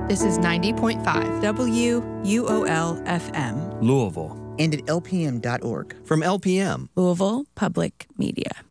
This is 90.5 WUOL-FM. Louisville. And at LPM.org. From LPM. Louisville Public Media.